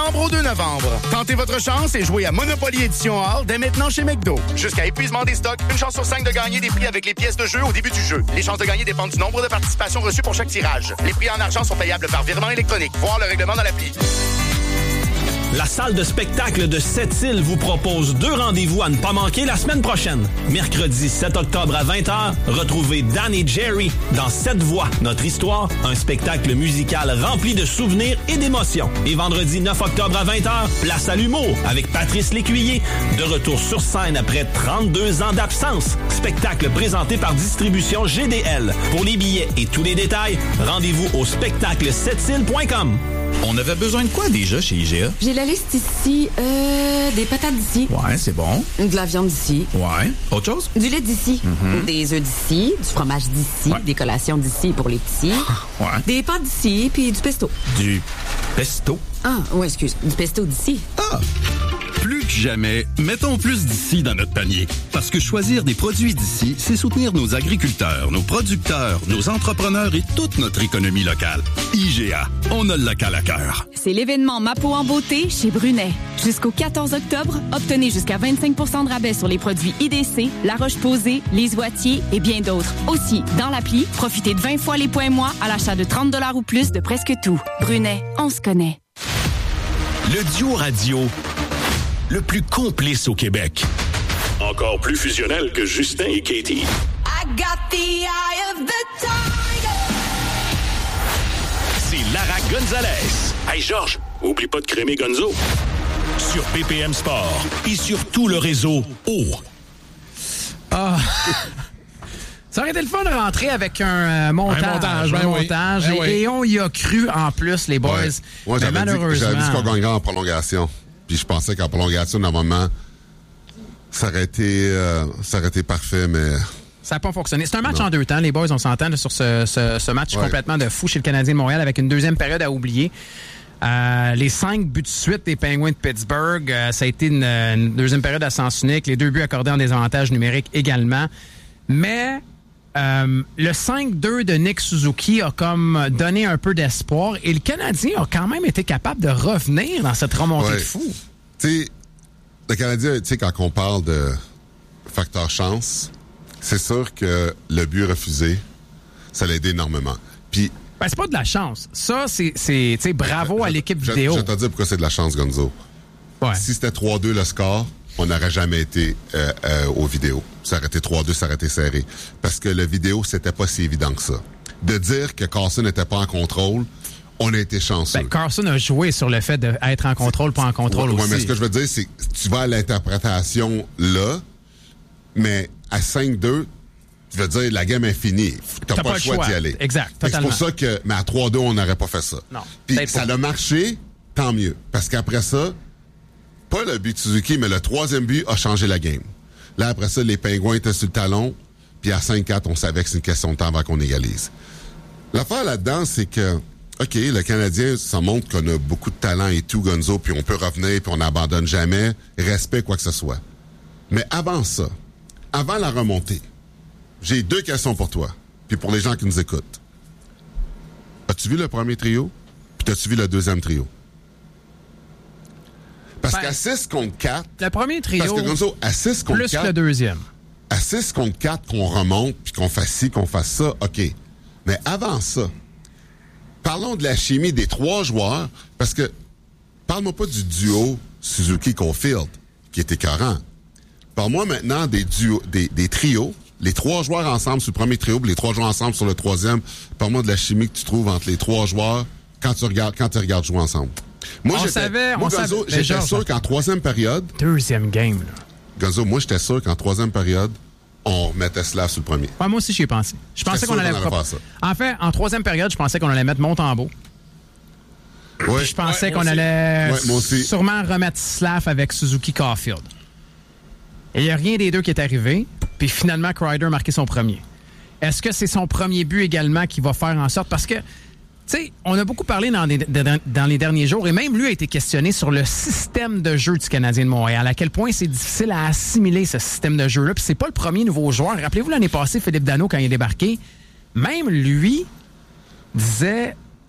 septembre au 2 novembre. Tentez votre chance et jouez à Monopoly Édition Hall dès maintenant chez McDo. Jusqu'à épuisement des stocks, une chance sur 5 de gagner des prix avec les pièces de jeu au début du jeu. Les chances de gagner dépendent du nombre de participations reçues pour chaque tirage. Les prix en argent sont payables par virement électronique. Voir le règlement dans l'appli. La salle de spectacle de Sept-Îles vous propose 2 rendez-vous à ne pas manquer la semaine prochaine. Mercredi 7 octobre à 20h, retrouvez Dan et Jerry dans 7 voix. Notre histoire, un spectacle musical rempli de souvenirs et d'émotions. Et vendredi 9 octobre à 20h, place à l'humour avec Patrice Lécuyer, de retour sur scène après 32 ans d'absence. Spectacle présenté par Distribution GDL. Pour les billets et tous les détails, rendez-vous au spectacle7îles.com. On avait besoin de quoi déjà chez IGA? J'ai la liste ici. Des patates d'ici. Ouais, c'est bon. De la viande d'ici. Ouais. Autre chose? Du lait d'ici. Mm-hmm. Des œufs d'ici. Du fromage d'ici. Ouais. Des collations d'ici pour les petits. Ouais. Des pâtes d'ici, puis du pesto. Du pesto? Ah, ouais, excuse. Du pesto d'ici. Ah! Plus que jamais, mettons plus d'ici dans notre panier. Parce que choisir des produits d'ici, c'est soutenir nos agriculteurs, nos producteurs, nos entrepreneurs et toute notre économie locale. IGA, on a le local à cœur. C'est l'événement Ma peau en beauté chez Brunet. Jusqu'au 14 octobre, obtenez jusqu'à 25 % de rabais sur les produits IDC, La Roche-Posay, Les Oitiers et bien d'autres. Aussi, dans l'appli, profitez de 20 fois les points moi à l'achat de 30 $ ou plus de presque tout. Brunet, on se connaît. Le duo radio le plus complice au Québec. Encore plus fusionnel que Justin et Katie. I got the eye of the tiger. C'est Lara Gonzalez. Hey Georges, oublie pas de crémer Gonzo. Sur PPM Sport et sur tout le réseau O. Ah... Ça aurait été le fun de rentrer avec un montage. Et on y a cru en plus, les boys. Ouais. Moi, j'avais dit qu'on gagnerait en prolongation. Puis je pensais qu'en prolongation, normalement, ça aurait été parfait, mais... Ça n'a pas fonctionné. C'est un match en 2 temps, les boys, on s'entend là, sur ce match complètement de fou chez le Canadien de Montréal avec une deuxième période à oublier. Les 5 buts de suite des Penguins de Pittsburgh, ça a été une deuxième période à sens unique. Les 2 buts accordés en désavantage numérique également. Mais... le 5-2 de Nick Suzuki a comme donné un peu d'espoir et le Canadien a quand même été capable de revenir dans cette remontée de fou. Tu sais, le Canadien, tu sais, quand on parle de facteur chance, c'est sûr que le but refusé, ça l'a aidé énormément. Puis, c'est pas de la chance. Ça, c'est tu sais, bravo à l'équipe vidéo. Je vais te dire pourquoi c'est de la chance, Gonzo. Ouais. Si c'était 3-2 le score, on n'aurait jamais été aux vidéos. Ça aurait été 3-2, ça aurait été serré. Parce que le vidéo, c'était pas si évident que ça. De dire que Carson n'était pas en contrôle, on a été chanceux. Carson a joué sur le fait d'être en contrôle, pas en contrôle aussi. Oui, mais ce que je veux dire, c'est que tu vas à l'interprétation là, mais à 5-2, tu veux dire, la game est finie. T'as pas le choix d'y aller. Exact, totalement. C'est pour ça que, mais à 3-2, on n'aurait pas fait ça. Non. Puis ça a marché, tant mieux. Parce qu'après ça, pas le but de Suzuki, mais le 3e but a changé la game. Là, après ça, les Pingouins étaient sur le talon, puis à 5-4, on savait que c'est une question de temps avant qu'on égalise. L'affaire là-dedans, c'est que, OK, le Canadien, ça montre qu'on a beaucoup de talent et tout, Gonzo, puis on peut revenir, puis on n'abandonne jamais, respect, quoi que ce soit. Mais avant ça, avant la remontée, j'ai 2 questions pour toi, puis pour les gens qui nous écoutent. As-tu vu le premier trio, puis as-tu vu le deuxième trio? Parce qu'à 6 contre 4... Le premier trio, parce que Gonzo, à 6 contre plus 4, le deuxième. À 6 contre 4, qu'on remonte, puis qu'on fasse ci, qu'on fasse ça, OK. Mais avant ça, parlons de la chimie des 3 joueurs, parce que parle-moi pas du duo Suzuki-Caulfield, qui est écœurant. Parle-moi maintenant des trios, les 3 joueurs ensemble sur le premier trio, puis les 3 joueurs ensemble sur le troisième. Parle-moi de la chimie que tu trouves entre les 3 joueurs quand tu regardes jouer ensemble. Moi, Gonzo, j'étais sûr qu'en 3e période... Deuxième game, là. Gonzo, moi, j'étais sûr qu'en 3e période, on mettait Slav sur le premier. Ouais, moi aussi, j'y ai pensé. Je pensais qu'on allait faire ça. En fait, en 3e période, je pensais qu'on allait mettre Montembeault. Ouais. Je pensais qu'on allait sûrement remettre Slav avec Suzuki-Caulfield. Et il n'y a rien des deux qui est arrivé. Puis finalement, Kreider a marqué son premier. Est-ce que c'est son premier but également qui va faire en sorte... Parce que... Tu sais, on a beaucoup parlé dans les derniers jours, et même lui a été questionné sur le système de jeu du Canadien de Montréal, à quel point c'est difficile à assimiler ce système de jeu-là. Puis c'est pas le premier nouveau joueur. Rappelez-vous l'année passée, Philippe Danault, quand il est débarqué, même lui disait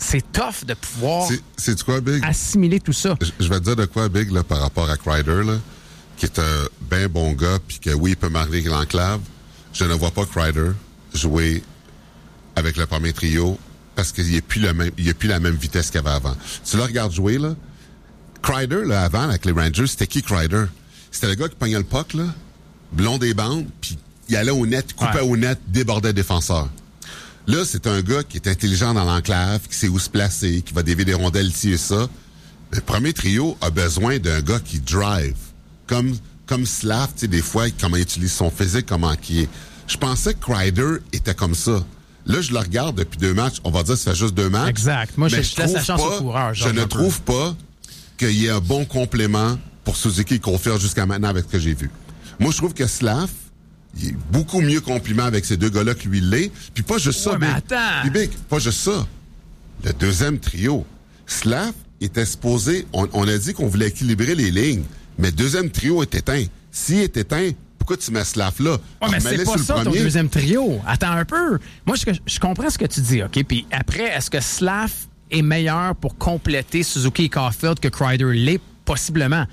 c'est tough de pouvoir C'est quoi, Big? assimiler tout ça. Je vais te dire de quoi, Big, là, par rapport à Kreider, là, qui est un bien bon gars, puis que oui, il peut marquer l'enclave. Je ne vois pas Kreider jouer avec le premier trio parce qu'il n'est plus la même vitesse qu'il avait avant. Tu le regardes jouer, là. Kreider, là, avant, avec les Rangers, c'était qui Kreider? C'était le gars qui pognait le puck, là, blond des bandes, puis il allait au net, coupait au net, débordait le défenseur. Là, c'est un gars qui est intelligent dans l'enclave, qui sait où se placer, qui va dévier des rondelles ici et ça. Le premier trio a besoin d'un gars qui drive. Comme Slav, tu sais, des fois, comment il utilise son physique, comment il est. Je pensais que Kreider était comme ça. Là, je le regarde depuis 2 matchs. On va dire que ça fait juste 2 matchs. Exact. Moi, je laisse la chance au coureur. Je ne trouve pas qu'il y ait un bon complément pour Suzuki qu'on fait jusqu'à maintenant avec ce que j'ai vu. Moi, je trouve que Slav, il est beaucoup mieux complimenté avec ces 2 gars-là que lui l'est. Puis pas juste ça, mais attends. Puis Big, pas juste ça. Le deuxième trio, Slav était supposé... On a dit qu'on voulait équilibrer les lignes, mais le deuxième trio est éteint. S'il est éteint, pourquoi tu mets Slav là? Ouais, mais c'est pas ça ton deuxième trio. Attends un peu. Moi, je comprends ce que tu dis, OK? Puis après, est-ce que Slav est meilleur pour compléter Suzuki et Caulfield que Kreider l'est? Possiblement.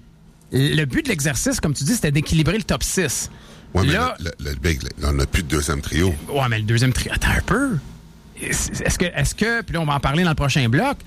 Le but de l'exercice, comme tu dis, c'était d'équilibrer le top 6. Ouais, là, mais le Big, on n'a plus de deuxième trio. Ouais, mais le deuxième trio... Attends un peu. Est-ce que... Puis là, on va en parler dans le prochain bloc.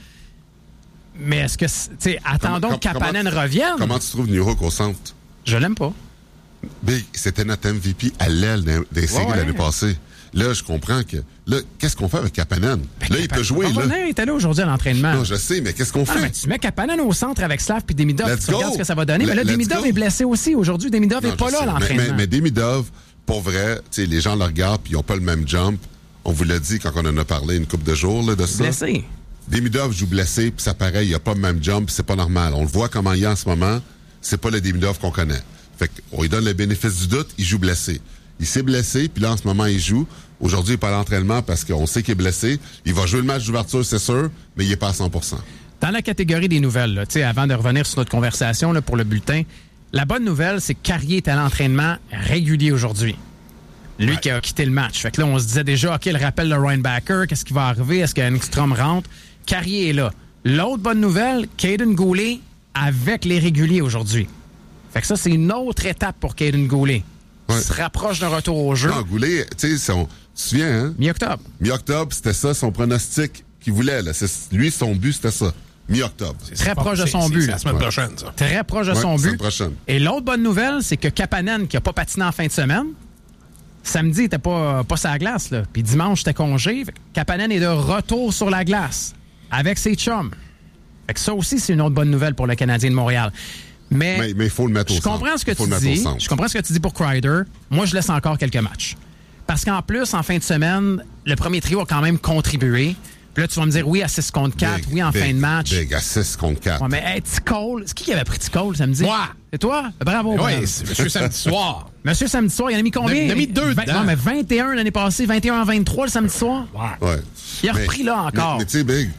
Mais est-ce que... Tu sais, attendons que Kapanen revienne. Comment tu trouves New Hook au centre? Je l'aime pas. Big, c'était notre MVP à l'aile des séries l'année passée. Là, je comprends que... Là, qu'est-ce qu'on fait avec Kapanen? Là, il peut jouer, là. Il était là aujourd'hui à l'entraînement. Non, je sais, mais qu'est-ce qu'on fait? Mais tu mets Kapanen au centre avec Slav puis Demidov, tu regardes ce que ça va donner. Mais là, Demidov est blessé aussi. Aujourd'hui, Demidov n'est pas là à l'entraînement. Mais Demidov, pour vrai, tu sais, les gens le regardent puis ils n'ont pas le même jump. On vous l'a dit quand on en a parlé une couple de jours là, de ça. Blessé. Demidov joue blessé, puis ça paraît, il n'a pas le même jump, puis c'est pas normal. On le voit comment il est en ce moment, c'est pas le Demidov qu'on connaît. Fait qu'on lui donne le bénéfice du doute, il joue blessé. Il s'est blessé, puis là, en ce moment, il joue. Aujourd'hui, il n'est pas à l'entraînement parce qu'on sait qu'il est blessé. Il va jouer le match d'ouverture, c'est sûr, mais il n'est pas à 100%. Dans la catégorie des nouvelles, là, avant de revenir sur notre conversation là, pour le bulletin, la bonne nouvelle, c'est que Carrier est à l'entraînement régulier aujourd'hui. Lui qui a quitté le match. Fait que là, on se disait déjà, OK, le rappel de Ryan Backer, qu'est-ce qui va arriver? Est-ce qu'un Ekstrom rentre? Carrier est là. L'autre bonne nouvelle, Caden Goulet avec les réguliers aujourd'hui. Fait que ça, c'est une autre étape pour Caden Goulet. Il se rapproche d'un retour au jeu. Non, Goulet, tu sais, tu te souviens, hein? Mi-octobre. Mi-octobre, c'était ça, son pronostic qu'il voulait. Là. Lui, son but, c'était ça. Mi-octobre. Très proche de son but. C'est la semaine prochaine, ça. Très proche de son but. Prochaine. Et l'autre bonne nouvelle, c'est que Kapanen, qui n'a pas patiné en fin de semaine, samedi, il n'était pas sur la glace, là. Puis dimanche, c'était congé. Kapanen est de retour sur la glace avec ses chums. Fait que ça aussi, c'est une autre bonne nouvelle pour le Canadien de Montréal. Mais il faut le mettre au centre. Je comprends ce que tu dis. Je comprends ce que tu dis pour Kreider. Moi, je laisse encore quelques matchs. Parce qu'en plus, en fin de semaine, le premier trio a quand même contribué. Puis là, tu vas me dire oui à 6 contre 4, oui en fin de match. Big, à 6 contre 4. Ouais, mais hey, T-Cole, c'est qui avait pris T-Cole samedi? Moi! C'est toi? Bravo, oui, c'est Monsieur Samedi Soir. Monsieur Samedi Soir, il en a mis combien? Il en a mis 2 dedans. Non, mais 21 l'année passée, 21 en 23 le samedi soir. Ouais. Il a repris là encore. Mais tu sais, Big,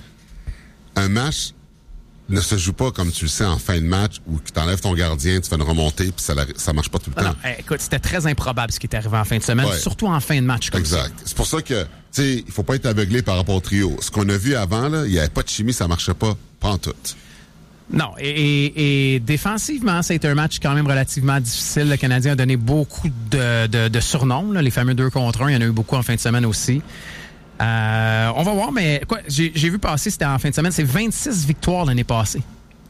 un match ne se joue pas, comme tu le sais, en fin de match où tu t'enlèves ton gardien, tu fais une remontée, puis ça marche pas tout le temps. Non, écoute, c'était très improbable ce qui est arrivé en fin de semaine, surtout en fin de match comme ça. Exact. C'est pour ça que, tu sais, il faut pas être aveuglé par rapport au trio. Ce qu'on a vu avant, là, il n'y avait pas de chimie, ça marchait pas en tout. Non, et défensivement, ça a été un match quand même relativement difficile. Le Canadien a donné beaucoup de surnoms, là, les fameux 2 contre 1. Il y en a eu beaucoup en fin de semaine aussi. On va voir, mais quoi, j'ai vu passer, c'était en fin de semaine, c'est 26 victoires l'année passée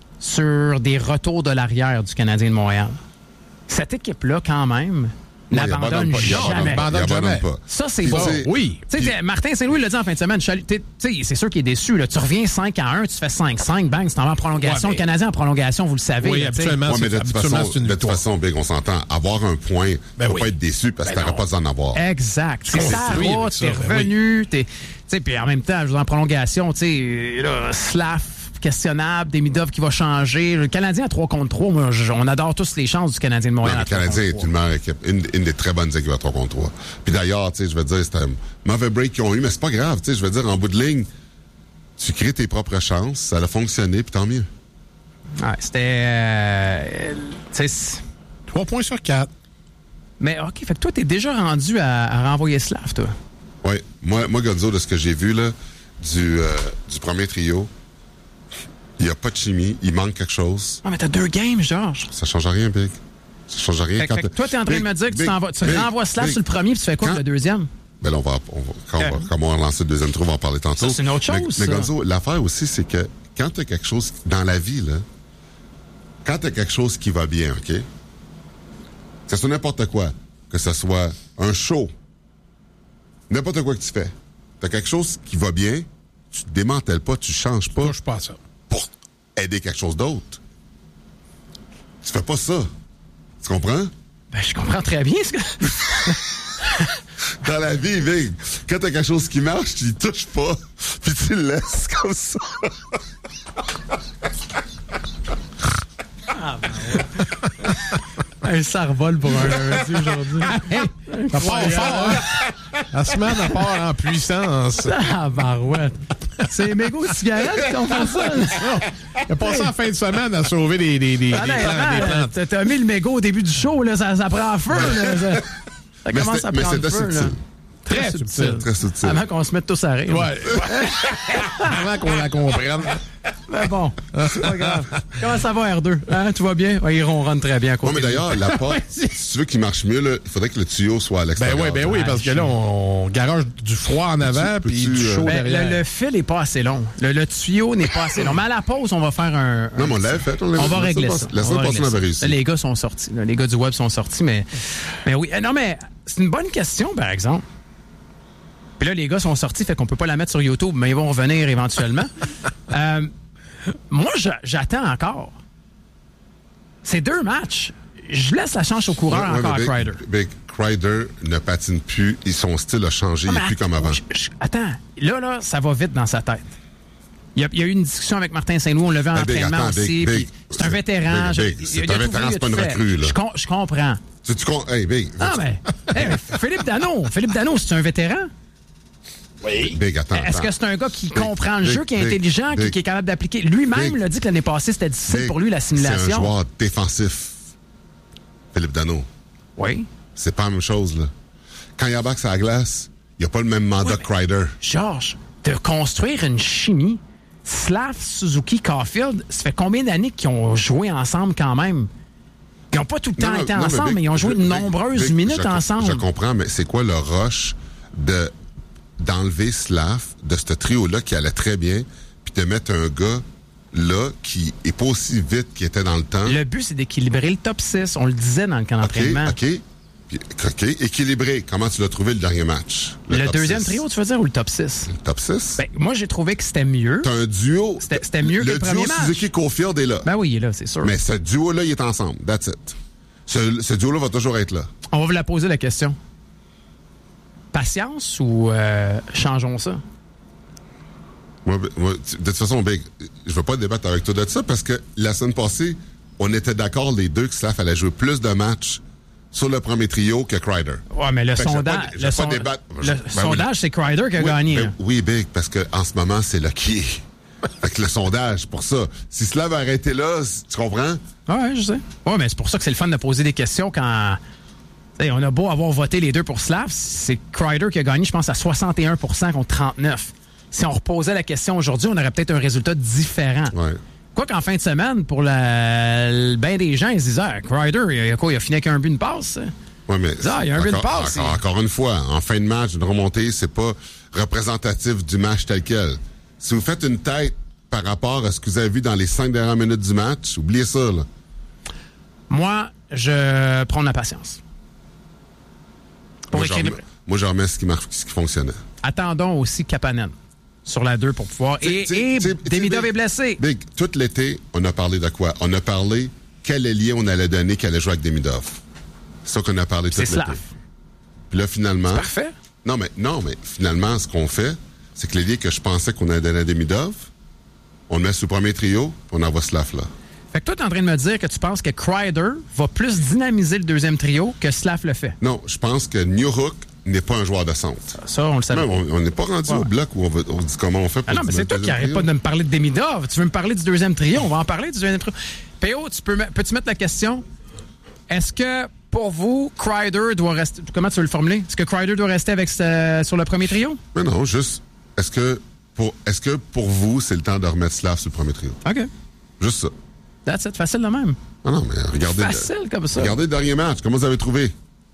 sur des retours de l'arrière du Canadien de Montréal. Cette équipe-là, quand même, n'abandonne jamais. Ça, c'est bon. Oui. Martin Saint-Louis l'a dit en fin de semaine. C'est sûr qu'il est déçu. Là. Tu reviens 5-1, tu fais 5-5, bang, tu t'en vas en prolongation. Le Canadien en prolongation, vous le savez. Oui, là, habituellement, mais de toute façon, Big, on s'entend. Avoir un point, faut pas être déçu parce que t'auras pas d'en avoir. Exact. C'est ça, t'es revenu. Puis en même temps, en prolongation, Slav, questionnable, Demidov qui va changer. Le Canadien à 3 contre 3, moi, on adore tous les chances du Canadien de Montréal. Non, le Canadien est une meilleure équipe, une des très bonnes équipes à 3 contre 3. Puis d'ailleurs, je veux dire, c'était un mauvais break qu'ils ont eu, mais c'est pas grave. Je veux dire, en bout de ligne, tu crées tes propres chances, ça a fonctionné, puis tant mieux. Ouais, c'était... 3 points sur 4. Mais OK, fait que toi, t'es déjà rendu à renvoyer Slav, toi. Oui. Moi, Gonzo, de ce que j'ai vu, là, du premier trio, il n'y a pas de chimie, il manque quelque chose. Ah, mais t'as 2 games, Georges. Ça change rien, Big. Ça change rien. Fait que toi, t'es en train de me dire que tu renvoies Slav sur le premier puis tu fais quoi pour le deuxième? Ben là, quand on va relancer le deuxième trio, on va en parler tantôt. Ça, c'est une autre chose, mais ça. Gonzo, l'affaire aussi, c'est que quand t'as quelque chose dans la vie, là, quand t'as quelque chose qui va bien, OK? Que ce soit n'importe quoi, que ce soit un show, n'importe quoi que tu fais, t'as quelque chose qui va bien, tu te démantèles pas, tu changes pas. Touche pas à ça. Pour aider quelque chose d'autre. Tu fais pas ça. Tu comprends? Ben, je comprends très bien ce que... Dans la vie, Big, quand t'as quelque chose qui marche, tu y touches pas, puis tu le laisses comme ça. Ah, ben ouais. Hey, ça revole pour un lundi aujourd'hui. Ça part fort, hein? La semaine, elle part en puissance. Ah, barouette. C'est les mégots de cigarettes qui ont fait ça. Il a passé la fin de semaine à sauver des plantes. T'as mis le mégot au début du show, là, ça prend feu. Là, ça commence à prendre feu. Subtil. Là. Très subtil. Très subtil. Avant qu'on se mette tous à rire. Ouais. Avant qu'on la comprenne. Mais bon, c'est pas grave. Comment ça va, R2? Hein, tu vas bien? Ouais, il ronronne très bien. Oui, mais d'ailleurs, la porte, si tu veux qu'il marche mieux, là, il faudrait que le tuyau soit à l'extérieur. Ben oui, parce que là, on garage du froid en avant puis du chaud derrière. Le fil n'est pas assez long. Le tuyau n'est pas assez long. Mais à la pause, on va faire un... Non, mais on l'avait fait. On va régler ça. La semaine passée, on avait réussi. Les gars sont sortis. Les gars du web sont sortis, mais oui. Non, mais c'est une bonne question, par exemple. Puis là, les gars sont sortis, fait qu'on peut pas la mettre sur YouTube, mais ils vont revenir éventuellement. Moi, j'attends encore. C'est 2 matchs. Je laisse la chance au coureur encore à Kreider. Big Kreider ne patine plus. Son style a changé. Il n'est plus comme avant. Attends. Là, ça va vite dans sa tête. Il y a eu une discussion avec Martin Saint-Louis. On l'a vu en entraînement aussi. C'est un vétéran. C'est un vétéran, c'est pas une recrue. Là. Je comprends. Hey, Big. Non, mais Philippe Danault, c'est un vétéran? Oui. Big, attends. Est-ce que c'est un gars qui comprend le jeu, qui est intelligent, qui est capable d'appliquer? Lui-même l'a dit que l'année passée, c'était difficile pour lui, la simulation. C'est un joueur défensif, Philippe Danault. Oui. C'est pas la même chose, là. Quand il embarque sur la glace, il n'y a pas le même mandat que Kreider. Georges, de construire une chimie, Slav, Suzuki, Caulfield, ça fait combien d'années qu'ils ont joué ensemble quand même? Ils n'ont pas tout le temps été ensemble, mais ils ont joué de nombreuses minutes ensemble. Je comprends, mais c'est quoi le rush d'enlever Slav de ce trio-là qui allait très bien, puis de mettre un gars là qui est pas aussi vite qu'il était dans le temps? Le but, c'est d'équilibrer le top 6. On le disait dans le camp d'entraînement. OK. Équilibré. Comment tu l'as trouvé le dernier match? Le deuxième trio, tu veux dire, ou le top 6? Le top 6? Ben, moi, j'ai trouvé que c'était mieux. T'as un duo. C'était mieux que le premier match. Le duo Suzuki-Caulfield est là. Ben oui, il est là, c'est sûr. Mais ce duo-là, il est ensemble. That's it. Ce duo-là va toujours être là. On va vous la poser, la question. Patience ou changeons ça? Moi, de toute façon, Big, je ne veux pas débattre avec toi de ça parce que la semaine passée, on était d'accord les deux que Slav allait jouer plus de matchs sur le premier trio que Kreider. Ouais, mais le sondage, c'est Kreider qui a gagné. Oui, Big, parce qu'en ce moment, c'est le qui est. Fait que le sondage, pour ça. Si Slav a arrêté là, tu comprends? Oui, je sais. Oui, mais c'est pour ça que c'est le fun de poser des questions quand... T'sais, on a beau avoir voté les deux pour Slav, c'est Kreider qui a gagné, je pense, à 61% contre 39%. Si on reposait la question aujourd'hui, on aurait peut-être un résultat différent. Ouais. Quoi qu'en fin de semaine, pour le bien des gens, ils se disaient Kreider, il a fini avec un but, une passe. Oui, mais il y a un but, une passe. Encore une fois, en fin de match, une remontée, c'est pas représentatif du match tel quel. Si vous faites une tête par rapport à ce que vous avez vu dans les 5 dernières minutes du match, oubliez ça, là. Moi, je prends de la patience. Moi, je remets ce qui fonctionnait. Attendons aussi Kapanen sur la 2 pour pouvoir... Et Demidov est blessé. Big, tout l'été, on a parlé de quoi? On a parlé quel ailier on allait donner qui allait jouer avec Demidov. C'est ça qu'on a parlé tout l'été. Puis là, finalement... C'est parfait. Non, mais finalement, ce qu'on fait, c'est que l'ailier que je pensais qu'on allait donner à Demidov, on le met sur le premier trio, puis on envoie Slav là. Fait que toi, t'es en train de me dire que tu penses que Kreider va plus dynamiser le deuxième trio que Slav le fait? Non, je pense que Newhook n'est pas un joueur de centre. Ça, on le savait. Non, on n'est pas rendu au bloc où on dit comment on fait pour... Ah non, mais c'est toi qui n'arrête pas de me parler de Demidov. Tu veux me parler du deuxième trio? On va en parler du deuxième trio. P.O., peux-tu mettre la question? Est-ce que, pour vous, Kreider doit rester... Comment tu veux le formuler? Est-ce que Kreider doit rester sur le premier trio? Mais non, juste... Est-ce que, est-ce que pour vous, c'est le temps de remettre Slav sur le premier trio? OK. Juste ça. That's it. Facile de même. Ah non, mais regardez. Facile comme ça. Regardez le dernier match. Comment vous avez trouvé?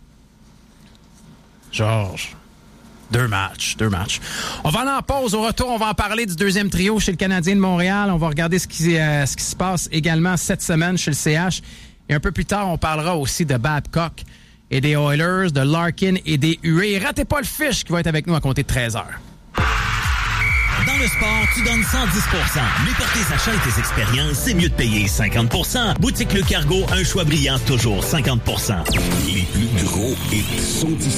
Georges. Deux matchs. On va aller en pause. Au retour, on va en parler du deuxième trio chez le Canadien de Montréal. On va regarder ce qui se passe également cette semaine chez le CH. Et un peu plus tard, on parlera aussi de Babcock et des Oilers, de Larkin et des Huées. Ratez pas le fiche qui va être avec nous à compter de 13h. Dans le sport, tu donnes 110%. Mais pour tes achats et tes expériences, c'est mieux de payer 50%. Boutique Le Cargo, un choix brillant, toujours 50%. Les plus gros hits sont